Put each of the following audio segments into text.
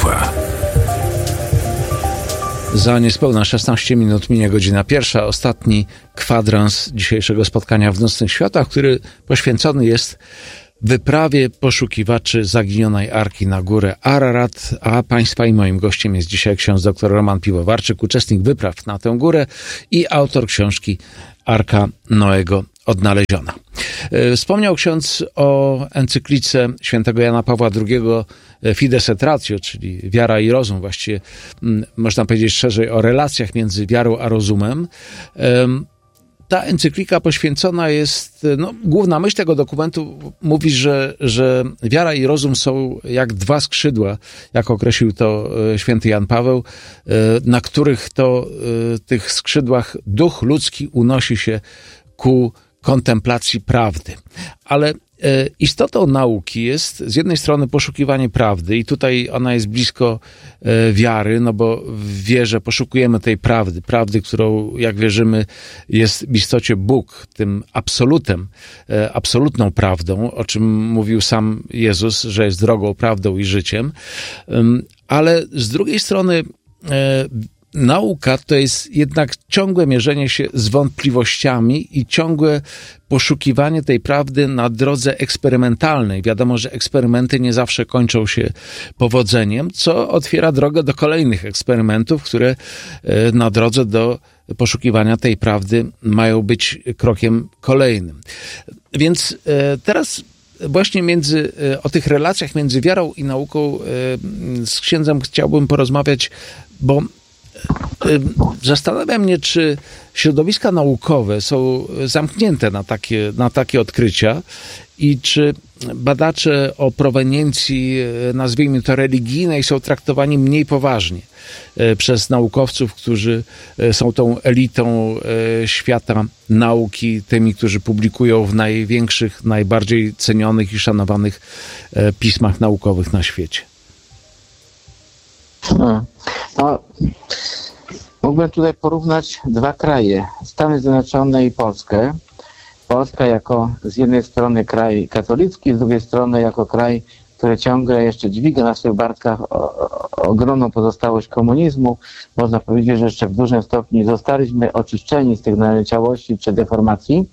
Państwa. Za niespełna 16 minut minie godzina pierwsza. Ostatni kwadrans dzisiejszego spotkania w Nocnych Światach, który poświęcony jest wyprawie poszukiwaczy zaginionej Arki na górę Ararat, a Państwa i moim gościem jest dzisiaj ksiądz dr Roman Piwowarczyk, uczestnik wypraw na tę górę i autor książki Arka Noego odnaleziona. Wspomniał ksiądz o encyklice świętego Jana Pawła II Fides et Ratio, czyli wiara i rozum, właściwie można powiedzieć szerzej o relacjach między wiarą a rozumem. Ta encyklika poświęcona jest, główna myśl tego dokumentu mówi, że wiara i rozum są jak dwa skrzydła, jak określił to święty Jan Paweł, na których to tych skrzydłach duch ludzki unosi się ku kontemplacji prawdy. Ale istotą nauki jest z jednej strony poszukiwanie prawdy i tutaj ona jest blisko wiary, no bo w wierze poszukujemy tej prawdy, którą, jak wierzymy, jest w istocie Bóg, tym absolutem, absolutną prawdą, o czym mówił sam Jezus, że jest drogą, prawdą i życiem. Ale z drugiej strony nauka to jest jednak ciągłe mierzenie się z wątpliwościami i ciągłe poszukiwanie tej prawdy na drodze eksperymentalnej. Wiadomo, że eksperymenty nie zawsze kończą się powodzeniem, co otwiera drogę do kolejnych eksperymentów, które na drodze do poszukiwania tej prawdy mają być krokiem kolejnym. Więc teraz właśnie o tych relacjach między wiarą i nauką z księdzem chciałbym porozmawiać, bo zastanawia mnie, czy środowiska naukowe są zamknięte na takie odkrycia i czy badacze o proweniencji, nazwijmy to religijnej, są traktowani mniej poważnie przez naukowców, którzy są tą elitą świata nauki, tymi, którzy publikują w największych, najbardziej cenionych i szanowanych pismach naukowych na świecie. Mógłbym tutaj porównać dwa kraje, Stany Zjednoczone i Polskę. Polska jako z jednej strony kraj katolicki, z drugiej strony jako kraj, który ciągle jeszcze dźwiga na swych barkach ogromną pozostałość komunizmu. Można powiedzieć, że jeszcze w dużym stopniu zostaliśmy oczyszczeni z tych naleciałości czy deformacji.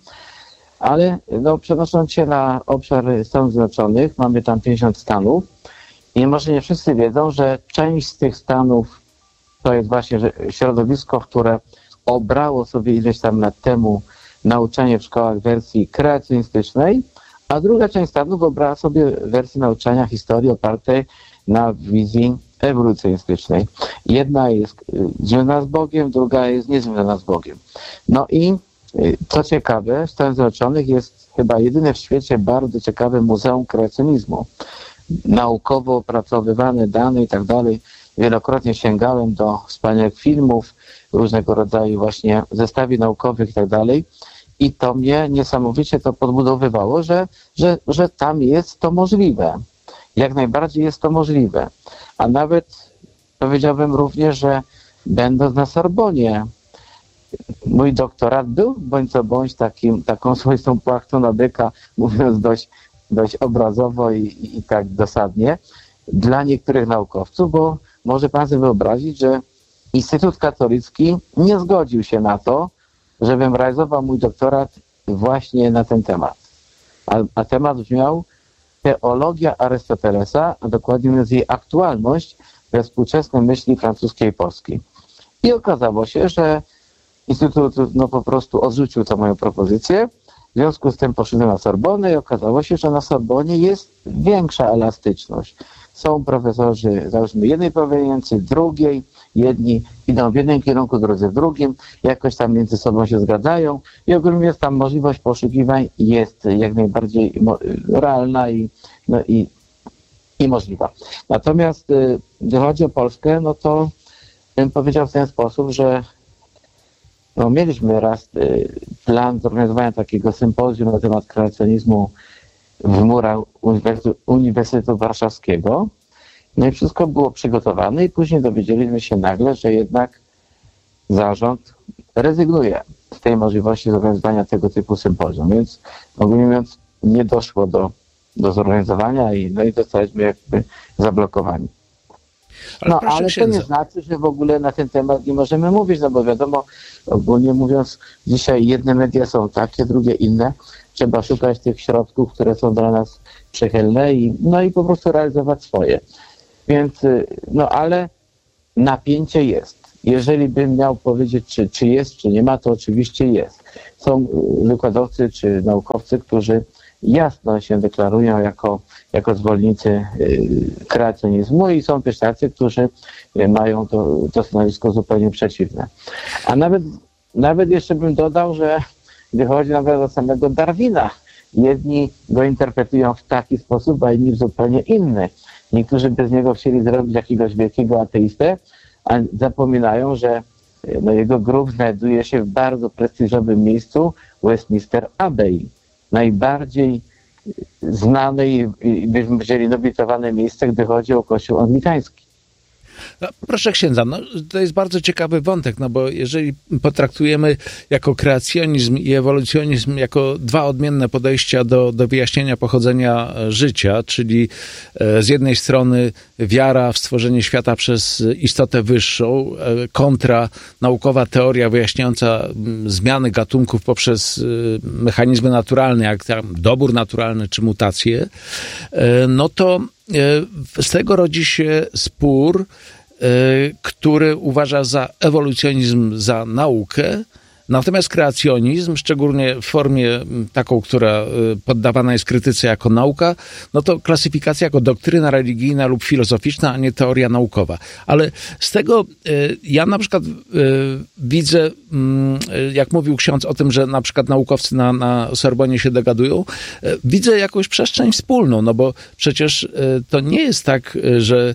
Ale przenosząc się na obszar Stanów Zjednoczonych, mamy tam 50 stanów i może nie wszyscy wiedzą, że część z tych stanów to jest właśnie środowisko, które obrało sobie ileś tam lat temu nauczanie w szkołach wersji kreacjonistycznej, a druga część stanów obrała sobie wersję nauczania historii opartej na wizji ewolucjonistycznej. Jedna jest związana z Bogiem, druga jest niezwiązana z Bogiem. No i co ciekawe, w Stanach Zjednoczonych jest chyba jedyne w świecie bardzo ciekawe muzeum kreacjonizmu. Naukowo opracowywane dane i tak dalej. Wielokrotnie sięgałem do wspaniałych filmów, różnego rodzaju właśnie zestawień naukowych i tak dalej. I to mnie niesamowicie to podbudowywało, że tam jest to możliwe. Jak najbardziej jest to możliwe. A nawet powiedziałbym również, że będąc na Sorbonie, mój doktorat był bądź co bądź taką swoistą płachtą na byka, mówiąc dość obrazowo i tak dosadnie, dla niektórych naukowców, bo może pan sobie wyobrazić, że Instytut Katolicki nie zgodził się na to, żebym realizował mój doktorat właśnie na ten temat. A temat brzmiał teologia Arystotelesa, a dokładnie mówiąc jej aktualność we współczesnej myśli francuskiej i polskiej. I okazało się, że Instytut po prostu odrzucił tę moją propozycję. W związku z tym poszedłem na Sorbonę i okazało się, że na Sorbonie jest większa elastyczność. Są profesorzy, załóżmy, jednej proweniencji, drugiej, jedni idą w jednym kierunku, drudzy w drugim, jakoś tam między sobą się zgadzają i ogólnie jest tam możliwość poszukiwań jest jak najbardziej realna i możliwa. Natomiast gdy chodzi o Polskę, to bym powiedział w ten sposób, że mieliśmy raz plan zorganizowania takiego sympozjum na temat kreacjonizmu w murach Uniwersytetu Warszawskiego. No i wszystko było przygotowane i później dowiedzieliśmy się nagle, że jednak zarząd rezygnuje z tej możliwości zorganizowania tego typu sympozjum. Więc ogólnie mówiąc nie doszło do zorganizowania i zostaliśmy jakby zablokowani. No, ale to nie znaczy, że w ogóle na ten temat nie możemy mówić, no bo wiadomo, ogólnie mówiąc, dzisiaj jedne media są takie, drugie inne. Trzeba szukać tych środków, które są dla nas przychylne i po prostu realizować swoje. Więc, ale napięcie jest. Jeżeli bym miał powiedzieć, czy jest, czy nie ma, to oczywiście jest. Są wykładowcy czy naukowcy, którzy jasno się deklarują jako zwolennicy kreacjonizmu i są też tacy, którzy mają to stanowisko zupełnie przeciwne. A nawet jeszcze bym dodał, że wychodzi nawet od samego Darwina. Jedni go interpretują w taki sposób, a inni w zupełnie inny. Niektórzy bez niego chcieli zrobić jakiegoś wielkiego ateistę, a zapominają, że jego grób znajduje się w bardzo prestiżowym miejscu, Westminster Abbey. Najbardziej znane i byśmy powiedzieli nobilitowane miejsce, gdy chodzi o Kościół anglikański. No, proszę księdza, to jest bardzo ciekawy wątek, bo jeżeli potraktujemy jako kreacjonizm i ewolucjonizm jako dwa odmienne podejścia do wyjaśnienia pochodzenia życia, czyli z jednej strony wiara w stworzenie świata przez istotę wyższą, kontra naukowa teoria wyjaśniająca zmiany gatunków poprzez mechanizmy naturalne, jak tam dobór naturalny czy mutacje, to z tego rodzi się spór, który uważa za ewolucjonizm za naukę, natomiast kreacjonizm, szczególnie w formie taką, która poddawana jest krytyce jako nauka, to klasyfikacja jako doktryna religijna lub filozoficzna, a nie teoria naukowa. Ale z tego ja na przykład widzę, jak mówił ksiądz o tym, że na przykład naukowcy na Sorbonie się dogadują, widzę jakąś przestrzeń wspólną, bo przecież to nie jest tak, że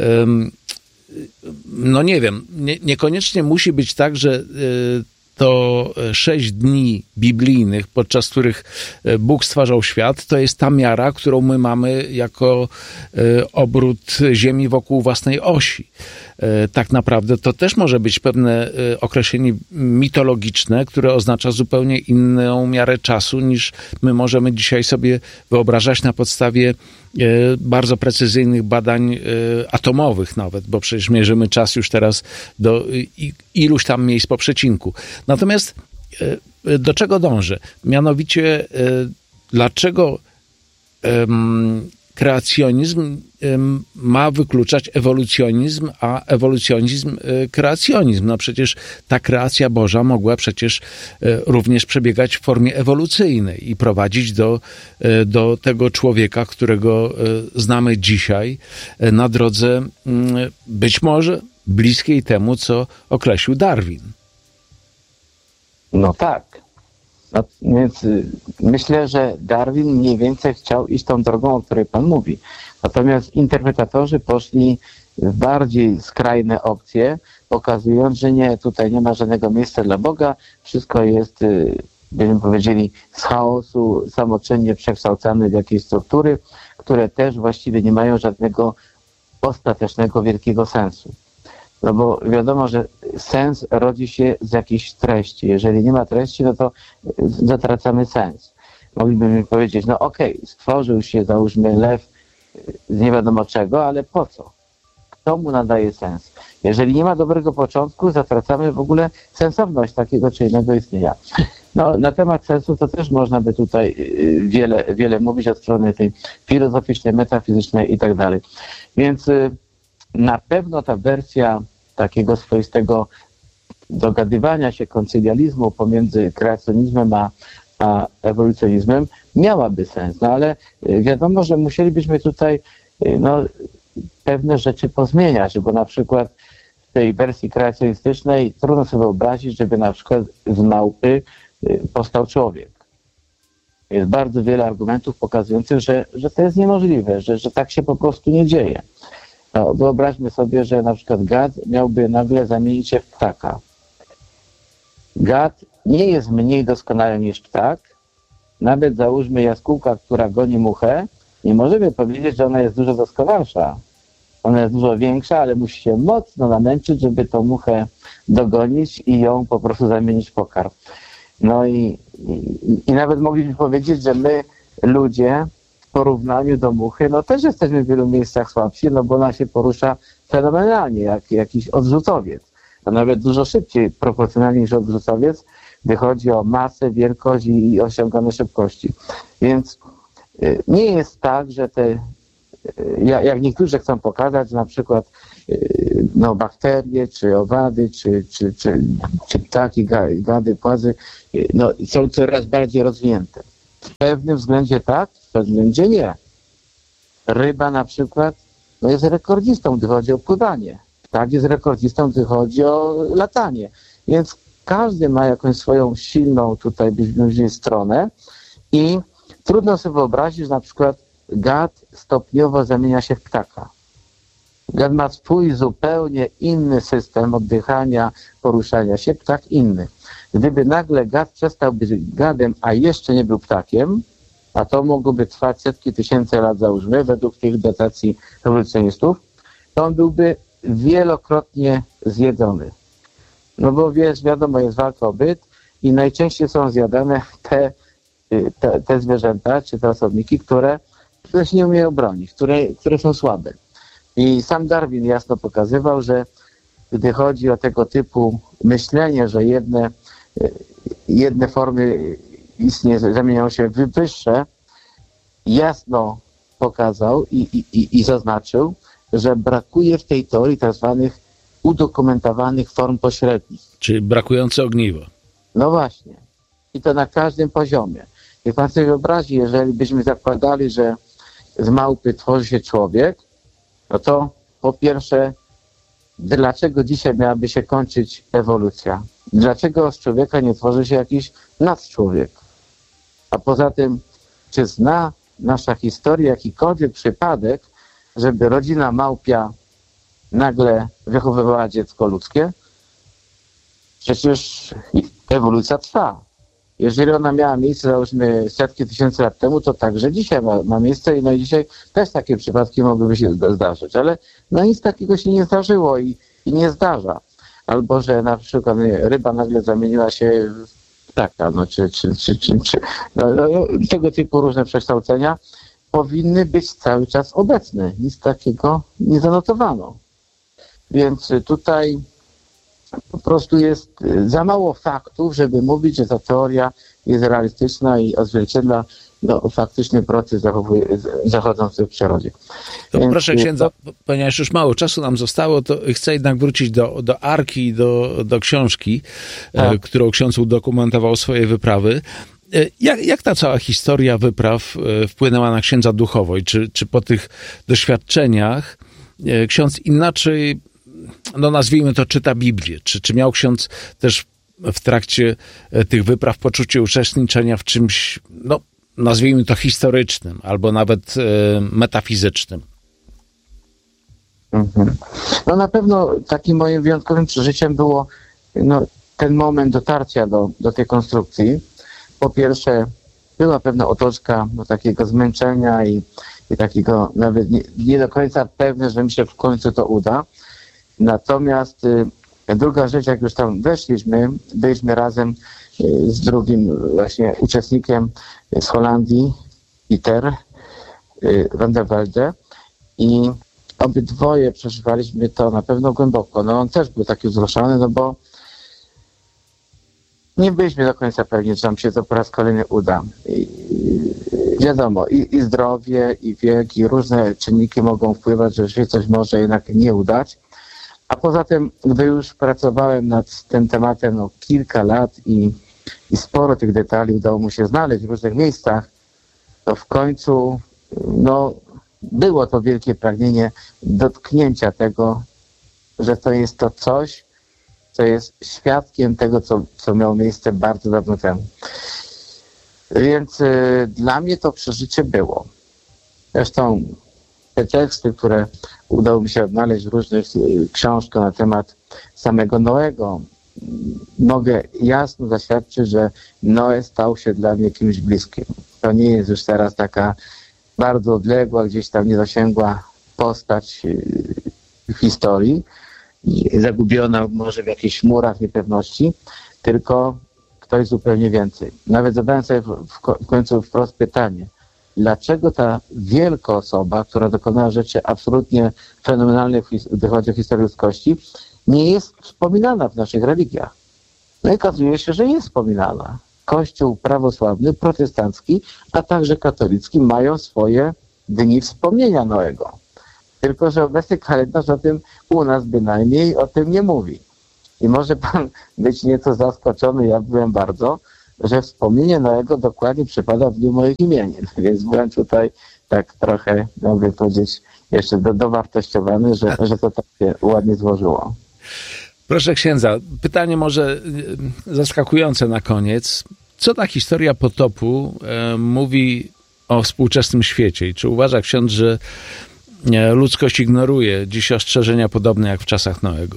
nie wiem, niekoniecznie musi być tak, że to 6 dni biblijnych, podczas których Bóg stwarzał świat, to jest ta miara, którą my mamy jako obrót Ziemi wokół własnej osi. Tak naprawdę to też może być pewne określenie mitologiczne, które oznacza zupełnie inną miarę czasu, niż my możemy dzisiaj sobie wyobrażać na podstawie bardzo precyzyjnych badań atomowych nawet, bo przecież mierzymy czas już teraz do iluś tam miejsc po przecinku. Natomiast do czego dążę? Mianowicie, dlaczego kreacjonizm ma wykluczać ewolucjonizm, a ewolucjonizm kreacjonizm. Przecież ta kreacja Boża mogła przecież również przebiegać w formie ewolucyjnej i prowadzić do tego człowieka, którego znamy dzisiaj, na drodze być może bliskiej temu, co określił Darwin. No tak. Więc myślę, że Darwin mniej więcej chciał iść tą drogą, o której pan mówi. Natomiast interpretatorzy poszli w bardziej skrajne opcje, pokazując, że nie, tutaj nie ma żadnego miejsca dla Boga, wszystko jest, byśmy powiedzieli, z chaosu samoczynnie przekształcane w jakieś struktury, które też właściwie nie mają żadnego ostatecznego, wielkiego sensu. No bo wiadomo, że sens rodzi się z jakiejś treści. Jeżeli nie ma treści, to zatracamy sens. Moglibyśmy powiedzieć, stworzył się, załóżmy, lew z nie wiadomo czego, ale po co? Kto mu nadaje sens? Jeżeli nie ma dobrego początku, zatracamy w ogóle sensowność takiego czy innego istnienia. Na temat sensu to też można by tutaj wiele mówić od strony tej filozoficznej, metafizycznej i tak dalej. Więc na pewno ta wersja takiego swoistego dogadywania się, koncylializmu pomiędzy kreacjonizmem a ewolucjonizmem miałaby sens. Ale wiadomo, że musielibyśmy tutaj pewne rzeczy pozmieniać, bo na przykład w tej wersji kreacjonistycznej trudno sobie wyobrazić, żeby na przykład z małpy powstał człowiek. Jest bardzo wiele argumentów pokazujących, że to jest niemożliwe, że tak się po prostu nie dzieje. Wyobraźmy sobie, że na przykład gad miałby nagle zamienić się w ptaka. Gad nie jest mniej doskonały niż ptak. Nawet załóżmy jaskółka, która goni muchę, nie możemy powiedzieć, że ona jest dużo doskonalsza. Ona jest dużo większa, ale musi się mocno namęczyć, żeby tą muchę dogonić i ją po prostu zamienić w pokarm. I nawet moglibyśmy powiedzieć, że my, ludzie, porównaniu do muchy, no też jesteśmy w wielu miejscach słabsi, no bo ona się porusza fenomenalnie, jak jakiś odrzutowiec, a nawet dużo szybciej proporcjonalnie niż odrzutowiec, gdy chodzi o masę, wielkość i osiągane szybkości. Więc nie jest tak, że jak niektórzy chcą pokazać, że na przykład no, bakterie, czy owady, czy ptaki, gady, płazy, no, są coraz bardziej rozwinięte. W pewnym względzie tak, w pewnym względzie nie. Ryba na przykład no, jest rekordzistą, gdy chodzi o pływanie. Ptak jest rekordzistą, gdy chodzi o latanie. Więc każdy ma jakąś swoją silną tutaj stronę i trudno sobie wyobrazić, że na przykład gad stopniowo zamienia się w ptaka. Gad ma swój zupełnie inny system oddychania, poruszania się, ptak inny. Gdyby nagle gad przestał być gadem, a jeszcze nie był ptakiem, a to mogłoby trwać setki tysięcy lat, załóżmy, według tych datacji ewolucjonistów, to on byłby wielokrotnie zjedzony. No bo wiadomo, jest walka o byt i najczęściej są zjadane te zwierzęta, czy te osobniki, które się nie umieją bronić, które są słabe. I sam Darwin jasno pokazywał, że gdy chodzi o tego typu myślenie, że jedne formy zamieniają się w wyższe, jasno pokazał i zaznaczył, że brakuje w tej teorii tak zwanych udokumentowanych form pośrednich. Czyli brakujące ogniwo. No właśnie. I to na każdym poziomie. Niech pan sobie wyobrazi, jeżeli byśmy zakładali, że z małpy tworzy się człowiek, no to po pierwsze, dlaczego dzisiaj miałaby się kończyć ewolucja? Dlaczego z człowieka nie tworzy się jakiś nadczłowiek? A poza tym, czy zna nasza historia jakikolwiek przypadek, żeby rodzina małpia nagle wychowywała dziecko ludzkie? Przecież ewolucja trwa. Jeżeli ona miała miejsce, załóżmy, setki tysięcy lat temu, to także dzisiaj ma miejsce i no i dzisiaj też takie przypadki mogłyby się zdarzyć, ale no nic takiego się nie zdarzyło i nie zdarza. Albo, że na przykład ryba nagle zamieniła się w ptaka, no tego typu różne przekształcenia powinny być cały czas obecne. Nic takiego nie zanotowano. Więc tutaj po prostu jest za mało faktów, żeby mówić, że ta teoria jest realistyczna i odzwierciedla faktyczny proces zachodzący w przyrodzie. Więc, proszę księdza, ponieważ już mało czasu nam zostało, to chcę jednak wrócić do Arki, do książki, którą ksiądz udokumentował swoje wyprawy. Jak ta cała historia wypraw wpłynęła na księdza duchowo? I czy po tych doświadczeniach ksiądz inaczej, no nazwijmy to, czyta Biblię? Czy miał ksiądz też w trakcie tych wypraw poczucie uczestniczenia w czymś, no nazwijmy to historycznym, albo nawet metafizycznym? No na pewno takim moim wyjątkowym przeżyciem było ten moment dotarcia do tej konstrukcji. Po pierwsze, była pewna otoczka takiego zmęczenia i takiego nawet nie do końca pewne, że mi się w końcu to uda. Natomiast druga rzecz, jak już tam weszliśmy, byliśmy razem z drugim właśnie uczestnikiem z Holandii, Pieter van der Velde, i obydwoje przeżywaliśmy to na pewno głęboko. No on też był taki wzruszony, bo nie byliśmy do końca pewni, że nam się to po raz kolejny uda. Wiadomo, i zdrowie, i wiek, i różne czynniki mogą wpływać, że się coś może jednak nie udać. A poza tym, gdy już pracowałem nad tym tematem kilka lat i sporo tych detali udało mu się znaleźć w różnych miejscach, to w końcu było to wielkie pragnienie dotknięcia tego, że to jest to coś, co jest świadkiem tego, co miało miejsce bardzo dawno temu. Więc dla mnie to przeżycie było. Zresztą te teksty, które udało mi się odnaleźć w różnych książkach na temat samego Noego, mogę jasno zaświadczyć, że Noe stał się dla mnie kimś bliskim. To nie jest już teraz taka bardzo odległa, gdzieś tam niedosięgła postać w historii, zagubiona może w jakichś chmurach niepewności, tylko ktoś zupełnie więcej. Nawet zadałem sobie w końcu wprost pytanie, dlaczego ta wielka osoba, która dokonała rzeczy absolutnie fenomenalnych, gdy chodzi o historię ludzkości, nie jest wspominana w naszych religiach. No i okazuje się, że jest wspominana. Kościół prawosławny, protestancki, a także katolicki mają swoje dni wspomnienia Noego. Tylko że obecny kalendarz o tym, u nas bynajmniej, o tym nie mówi. I może pan być nieco zaskoczony, ja byłem bardzo, że wspomnienie Noego dokładnie przypada w dniu moich imienin. Więc byłem tutaj tak trochę, mogę powiedzieć, jeszcze dowartościowany, że to tak się ładnie złożyło. Proszę księdza, pytanie może zaskakujące na koniec. Co ta historia potopu mówi o współczesnym świecie? I czy uważa ksiądz, że ludzkość ignoruje dziś ostrzeżenia podobne jak w czasach Noego?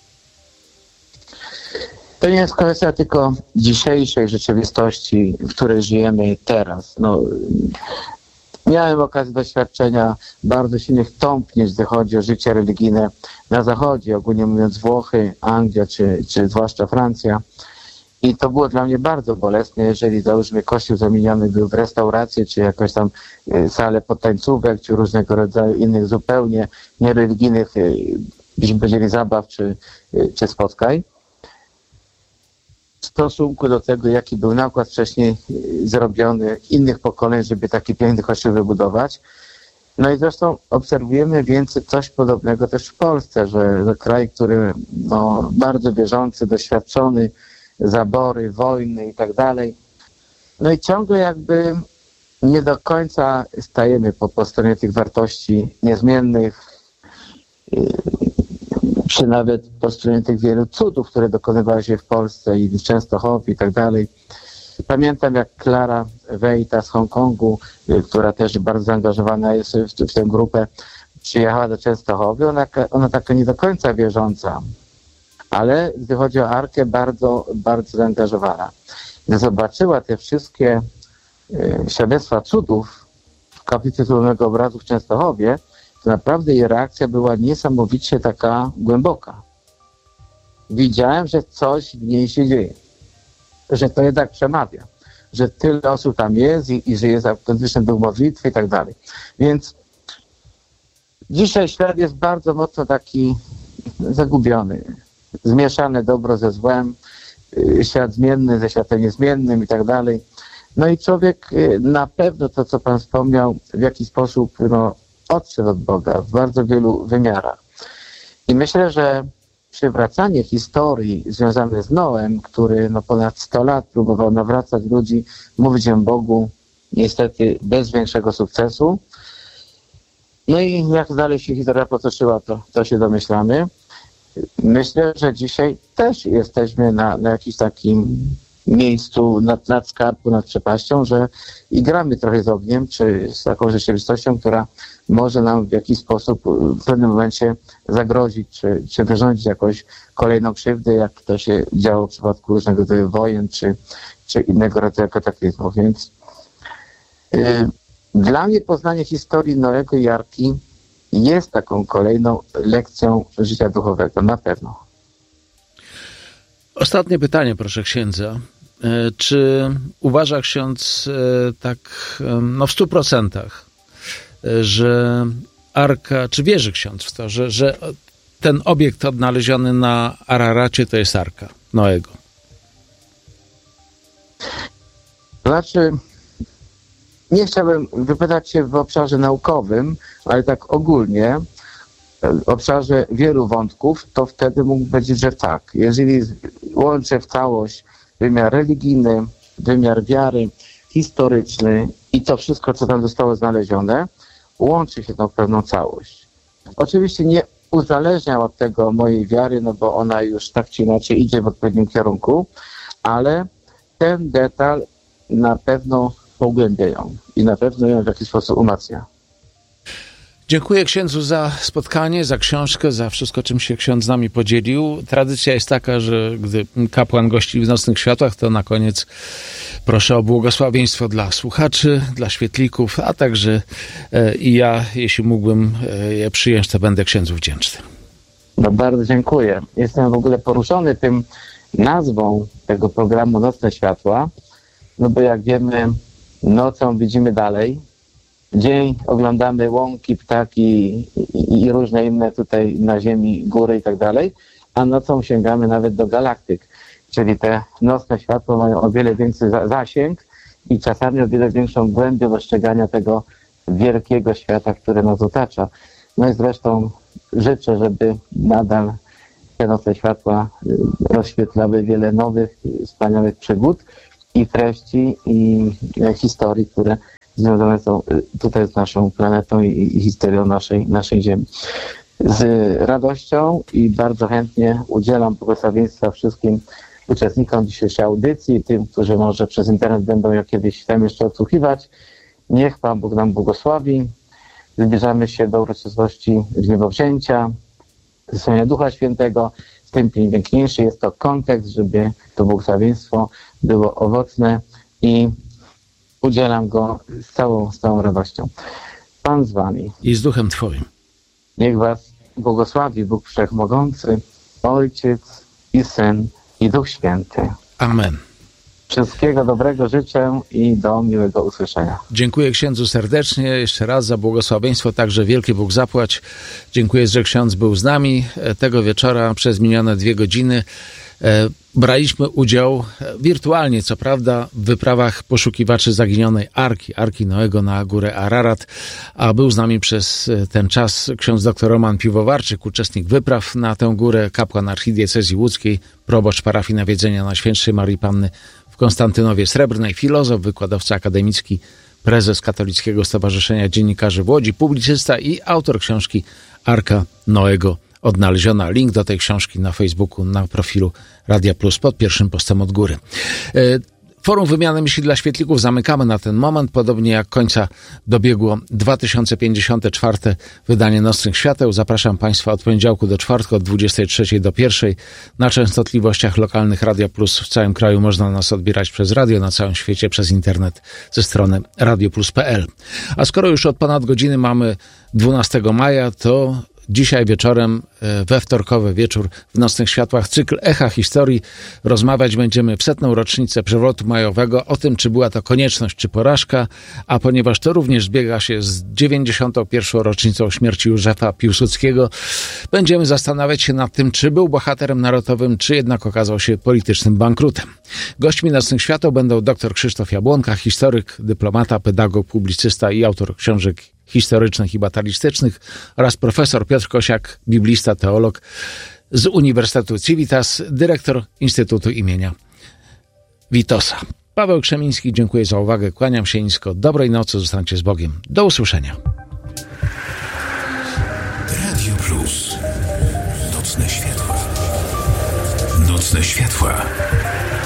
To nie jest kwestia tylko dzisiejszej rzeczywistości, w której żyjemy teraz. Miałem okazję doświadczenia bardzo silnych tąpnięć, gdy chodzi o życie religijne na Zachodzie, ogólnie mówiąc Włochy, Anglia czy zwłaszcza Francja. I to było dla mnie bardzo bolesne, jeżeli załóżmy kościół zamieniony był w restaurację, czy jakąś tam salę podtańcówek, czy różnego rodzaju innych zupełnie niereligijnych, byśmy powiedzieli, zabaw czy spotkań. W stosunku do tego, jaki był nakład wcześniej zrobiony innych pokoleń, żeby taki piękny kościół wybudować. No i zresztą obserwujemy więcej coś podobnego też w Polsce, że kraj, który bardzo wierzący, doświadczony, zabory, wojny i tak dalej. No i ciągle jakby nie do końca stajemy po stronie tych wartości niezmiennych, czy nawet po stronie tych wielu cudów, które dokonywały się w Polsce i w Częstochowie i tak dalej. Pamiętam, jak Klara Wejta z Hongkongu, która też bardzo zaangażowana jest w tę grupę, przyjechała do Częstochowy. Ona taka nie do końca wierząca, ale gdy chodzi o Arkę, bardzo, bardzo zaangażowana. Gdy zobaczyła te wszystkie świadectwa cudów w kaplicy Cudownego Obrazu w Częstochowie, to naprawdę jej reakcja była niesamowicie taka głęboka. Widziałem, że coś w niej się dzieje, że to jednak przemawia, że tyle osób tam jest i że jest autentyczny duch modlitwy i tak dalej. Więc dzisiaj świat jest bardzo mocno taki zagubiony, zmieszane dobro ze złem, świat zmienny ze światem niezmiennym i tak dalej. No i człowiek na pewno to, co pan wspomniał, w jakiś sposób odszedł od Boga w bardzo wielu wymiarach. I myślę, że przywracanie historii związanej z Noem, który ponad 100 lat próbował nawracać ludzi, mówić o Bogu, niestety bez większego sukcesu. No i jak dalej się historia potoczyła, to się domyślamy. Myślę, że dzisiaj też jesteśmy na jakimś takim miejscu nad skarbu, nad przepaścią, że i gramy trochę z ogniem, czy z taką rzeczywistością, która może nam w jakiś sposób w pewnym momencie zagrozić, czy wyrządzić jakąś kolejną krzywdę, jak to się działo w przypadku różnego rodzaju wojen, czy innego rodzaju kataklizmu. Więc dla mnie poznanie historii Noego i Arki jest taką kolejną lekcją życia duchowego, na pewno. Ostatnie pytanie, proszę księdza. Czy uważa ksiądz tak w 100%, że Arka, czy wierzy ksiądz w to, że ten obiekt odnaleziony na Araracie to jest Arka Noego? Znaczy, nie chciałbym wypowiadać się w obszarze naukowym, ale tak ogólnie, w obszarze wielu wątków, to wtedy mógł powiedzieć, że tak. Jeżeli łączę w całość wymiar religijny, wymiar wiary, historyczny i to wszystko, co tam zostało znalezione, łączy się to w pewną całość. Oczywiście nie uzależniam od tego mojej wiary, bo ona już tak czy inaczej idzie w odpowiednim kierunku, ale ten detal na pewno pogłębia ją i na pewno ją w jakiś sposób umacnia. Dziękuję księdzu za spotkanie, za książkę, za wszystko, czym się ksiądz z nami podzielił. Tradycja jest taka, że gdy kapłan gości w Nocnych Światłach, to na koniec proszę o błogosławieństwo dla słuchaczy, dla świetlików, a także i ja, jeśli mógłbym je przyjąć, to będę księdzu wdzięczny. Bardzo dziękuję. Jestem w ogóle poruszony tym nazwą tego programu Nocne Światła, bo jak wiemy, nocą widzimy dalej, dzień oglądamy łąki, ptaki i różne inne tutaj na ziemi, góry i tak dalej, a nocą sięgamy nawet do galaktyk. Czyli te nocne światła mają o wiele większy zasięg i czasami o wiele większą głębię dostrzegania tego wielkiego świata, który nas otacza. No i zresztą życzę, żeby nadal te nocne światła rozświetlały wiele nowych, wspaniałych przygód i treści i historii, które związane są tutaj z naszą planetą i historią naszej Ziemi. Z radością i bardzo chętnie udzielam błogosławieństwa wszystkim uczestnikom dzisiejszej audycji, tym, którzy może przez internet będą ją kiedyś tam jeszcze odsłuchiwać. Niech Pan Bóg nam błogosławi. Zbliżamy się do uroczystości Zniebowzięcia, zesłania Ducha Świętego. Tym piękniejszy jest to kontekst, żeby to błogosławieństwo było owocne i udzielam go z całą radością. Pan z Wami. I z duchem Twoim. Niech Was błogosławi Bóg Wszechmogący, Ojciec i Syn i Duch Święty. Amen. Wszystkiego dobrego życzę i do miłego usłyszenia. Dziękuję księdzu serdecznie jeszcze raz za błogosławieństwo, także wielki Bóg zapłać. Dziękuję, że ksiądz był z nami tego wieczora przez minione 2 godziny. Braliśmy udział wirtualnie, co prawda, w wyprawach poszukiwaczy zaginionej Arki Noego na górę Ararat, a był z nami przez ten czas ksiądz dr Roman Piwowarczyk, uczestnik wypraw na tę górę, kapłan archidiecezji łódzkiej, proboszcz parafii Nawiedzenia Najświętszej Marii Panny w Konstantynowie Srebrnej, filozof, wykładowca akademicki, prezes Katolickiego Stowarzyszenia Dziennikarzy w Łodzi, publicysta i autor książki Arka Noego odnaleziona. Link do tej książki na Facebooku, na profilu Radia Plus pod pierwszym postem od góry. Forum Wymiany Myśli dla Świetlików zamykamy na ten moment, podobnie jak końca dobiegło 2054 wydanie Nocnych Świateł. Zapraszam Państwa od poniedziałku do czwartku, od 23 do 1 na częstotliwościach lokalnych Radia Plus w całym kraju. Można nas odbierać przez radio, na całym świecie przez internet ze strony radioplus.pl. A skoro już od ponad godziny mamy 12 maja, to dzisiaj wieczorem, we wtorkowy wieczór w Nocnych Światłach, cykl Echa Historii. Rozmawiać będziemy w 100. rocznicę przewrotu majowego, o tym, czy była to konieczność, czy porażka, a ponieważ to również zbiega się z 91. rocznicą śmierci Józefa Piłsudskiego, będziemy zastanawiać się nad tym, czy był bohaterem narodowym, czy jednak okazał się politycznym bankrutem. Gośćmi Nocnych Świateł będą dr Krzysztof Jabłonka, historyk, dyplomata, pedagog, publicysta i autor książek historycznych i batalistycznych, oraz profesor Piotr Kosiak, biblista, teolog z Uniwersytetu Civitas, dyrektor Instytutu imienia Witosa. Paweł Krzemiński, dziękuję za uwagę, kłaniam się nisko, dobrej nocy, zostańcie z Bogiem. Do usłyszenia. Radio Plus. Nocne światła. Nocne światła.